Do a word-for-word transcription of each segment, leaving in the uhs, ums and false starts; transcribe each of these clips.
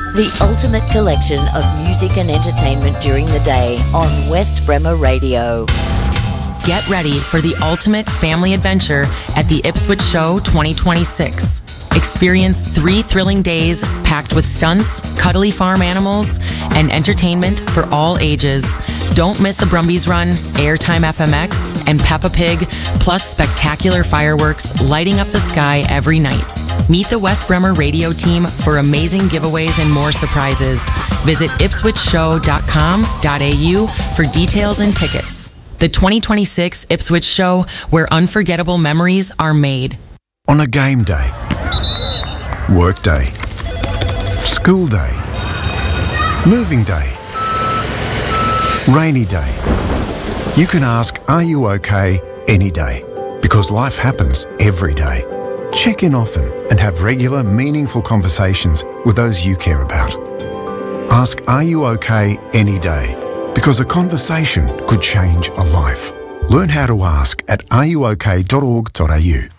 The ultimate collection of music and entertainment during the day on West Bremer Radio. Get ready for the ultimate family adventure at the Ipswich Show twenty twenty-six. Experience three thrilling days packed with stunts, cuddly farm animals, and entertainment for all ages. Don't miss a Brumbies Run, Airtime F M X, and Peppa Pig, plus spectacular fireworks lighting up the sky every night. Meet the West Bremer Radio team for amazing giveaways and more surprises. Visit ipswich show dot com dot a u for details and tickets. The twenty twenty-six Ipswich Show, where unforgettable memories are made. On a game day, work day, school day, moving day, rainy day. You can ask, are you okay, any day? Because life happens every day. Check in often and have regular, meaningful conversations with those you care about. Ask, are you okay, any day? Because a conversation could change a life. Learn how to ask at are you okay dot org dot a u.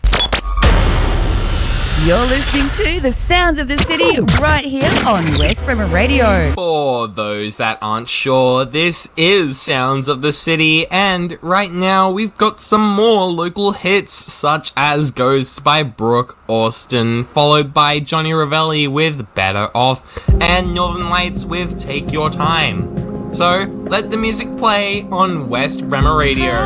You're listening to The Sounds of the City right here on West Bremer Radio. For those that aren't sure, this is Sounds of the City, and right now we've got some more local hits, such as Ghosts by Brooke Austin, followed by Johnny Ravelli with Better Off, and Northern Lights with Take Your Time. So, let the music play on West Bremer Radio.